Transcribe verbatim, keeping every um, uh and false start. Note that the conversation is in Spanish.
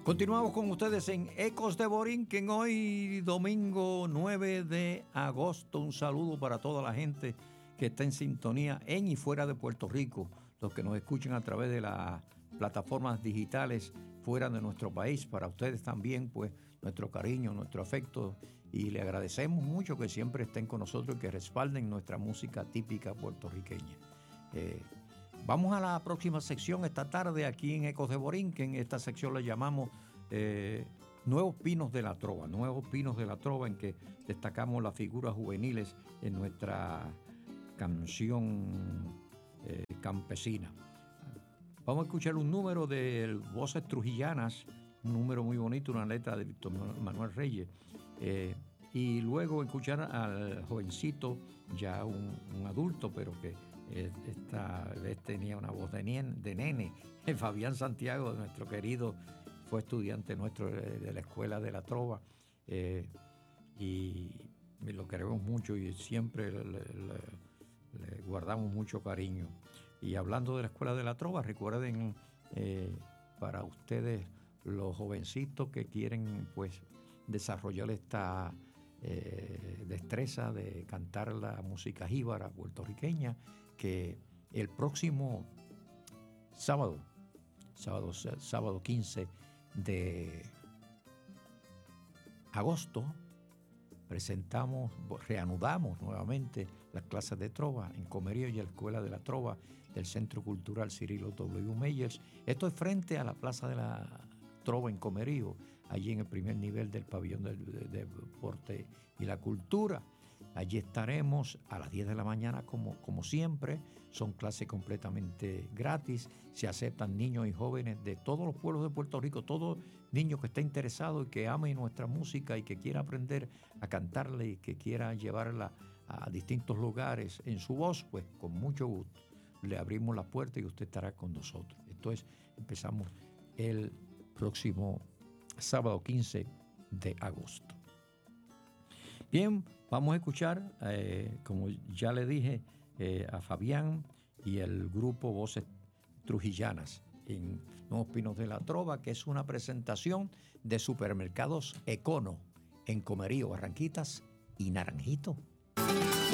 Continuamos con ustedes en Ecos de Borinquen, hoy domingo nueve de agosto. Un saludo para toda la gente que está en sintonía en y fuera de Puerto Rico, los que nos escuchan a través de las plataformas digitales fuera de nuestro país. Para ustedes también, pues, nuestro cariño, nuestro afecto, y le agradecemos mucho que siempre estén con nosotros y que respalden nuestra música típica puertorriqueña. Eh, Vamos a la próxima sección esta tarde aquí en Ecos de Borinquen. Esta sección la llamamos eh, Nuevos Pinos de la Trova. Nuevos Pinos de la Trova, en que destacamos las figuras juveniles en nuestra canción eh, campesina. Vamos a escuchar un número de Voces Trujillanas, un número muy bonito, una letra de Víctor Manuel Reyes. Eh, y luego escuchar al jovencito, ya un, un adulto, pero que esta vez tenía una voz de, nien, de nene, el Fabián Santiago, nuestro querido, fue estudiante nuestro de, de la Escuela de la Trova, eh, y lo queremos mucho y siempre le, le, le guardamos mucho cariño. Y hablando de la Escuela de la Trova, recuerden eh, para ustedes los jovencitos que quieren pues desarrollar esta eh, destreza de cantar la música jíbara puertorriqueña, que el próximo sábado, sábado, sábado quince de agosto, presentamos, reanudamos nuevamente las clases de trova en Comerío y la Escuela de la Trova del Centro Cultural Cirilo W. Meyers. Esto es frente a la Plaza de la Trova en Comerío, allí en el primer nivel del pabellón del de, de deporte y la cultura. Allí estaremos a las diez de la mañana como, como siempre. Son clases completamente gratis. Se aceptan niños y jóvenes de todos los pueblos de Puerto Rico, todo niño que esté interesado y que ame nuestra música y que quiera aprender a cantarla y que quiera llevarla a distintos lugares en su voz, pues con mucho gusto le abrimos la puerta y usted estará con nosotros. Entonces empezamos el próximo sábado quince de agosto. Bien, vamos a escuchar, eh, como ya le dije, eh, a Fabián y el grupo Voces Trujillanas en Nuevos Pinos de la Trova, que es una presentación de Supermercados Econo en Comerío, Barranquitas y Naranjito.